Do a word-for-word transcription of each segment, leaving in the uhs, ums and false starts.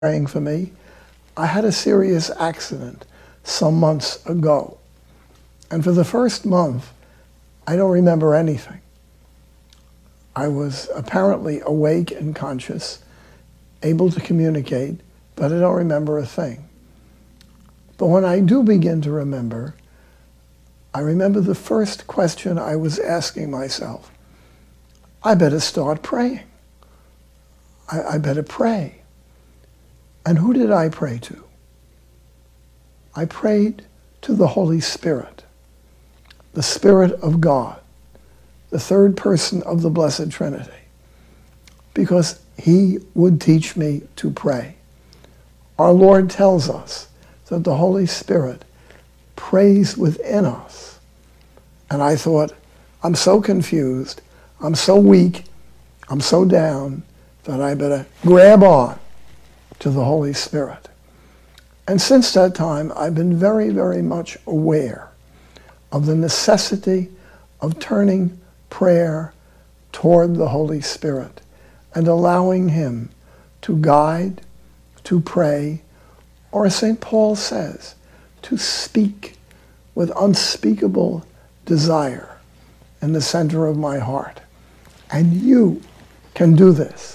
praying for me. I had a serious accident some months ago. And for the first month, I don't remember anything. I was apparently awake and conscious, able to communicate, but I don't remember a thing. But when I do begin to remember, I remember the first question I was asking myself. I better start praying. I, I better pray. And who did I pray to? I prayed to the Holy Spirit, the Spirit of God, the third person of the Blessed Trinity, because he would teach me to pray. Our Lord tells us that the Holy Spirit prays within us. And I thought, I'm so confused, I'm so weak, I'm so down, that I better grab on to the Holy Spirit. And since that time, I've been very, very much aware of the necessity of turning prayer toward the Holy Spirit and allowing him to guide, to pray, or as Saint Paul says, to speak with unspeakable desire in the center of my heart. And you can do this.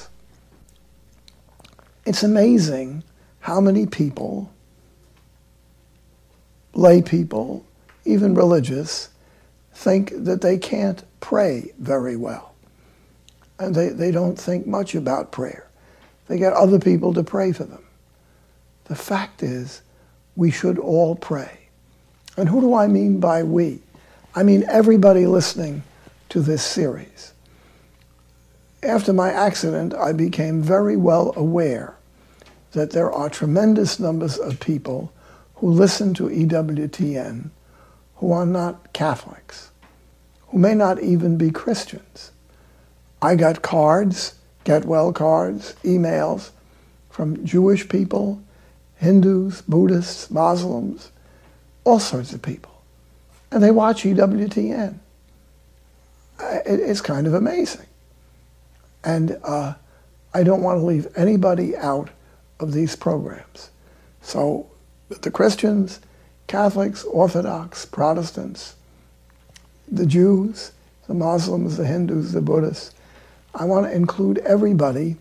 It's amazing how many people, lay people, even religious, think that they can't pray very well. And they, they don't think much about prayer. They get other people to pray for them. The fact is, we should all pray. And who do I mean by we? I mean everybody listening to this series. After my accident, I became very well aware that there are tremendous numbers of people who listen to E W T N who are not Catholics, who may not even be Christians. I got cards, get well cards, emails from Jewish people, Hindus, Buddhists, Muslims, all sorts of people. And they watch E W T N. It's kind of amazing. And uh, I don't want to leave anybody out of these programs. So the Christians, Catholics, Orthodox, Protestants, the Jews, the Muslims, the Hindus, the Buddhists, I want to include everybody,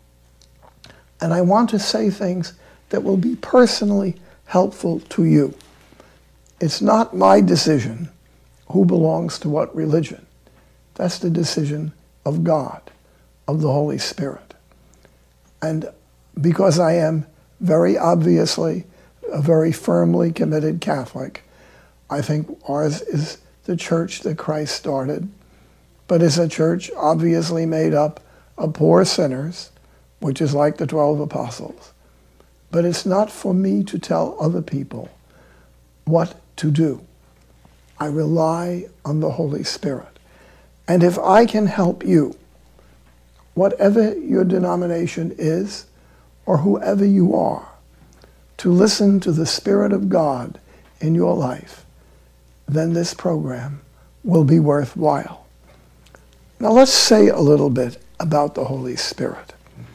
and I want to say things that will be personally helpful to you. It's not my decision who belongs to what religion. That's the decision of God, of the Holy Spirit. And because I am very obviously a very firmly committed Catholic, I think ours is the church that Christ started, but is a church obviously made up of poor sinners, which is like the twelve apostles. But it's not for me to tell other people what to do. I rely on the Holy Spirit. And if I can help you, whatever your denomination is, or whoever you are, to listen to the Spirit of God in your life, then this program will be worthwhile. Now let's say a little bit about the Holy Spirit.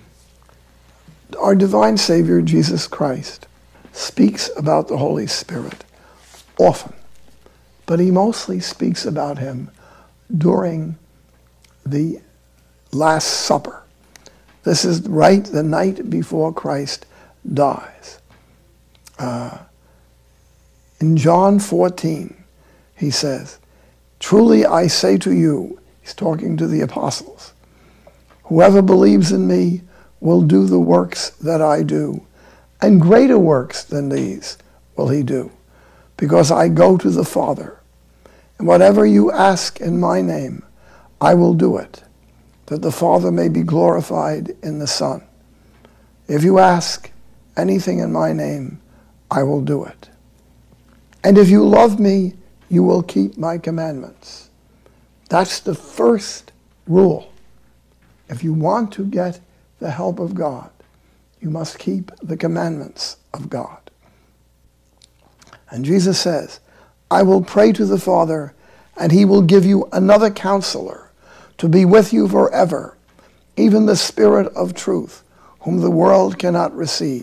Our divine Savior, Jesus Christ, speaks about the Holy Spirit often, but he mostly speaks about him during the Last Supper. This is right the night before Christ dies. Uh, in John fourteen, he says, "Truly I say to you," he's talking to the apostles, "whoever believes in me will do the works that I do, and greater works than these will he do, because I go to the Father. And whatever you ask in my name, I will do it, that the Father may be glorified in the Son. If you ask anything in my name, I will do it. And if you love me, you will keep my commandments." That's the first rule. If you want to get the help of God, you must keep the commandments of God. And Jesus says, "I will pray to the Father, and he will give you another counselor to be with you forever, even the Spirit of truth, whom the world cannot receive,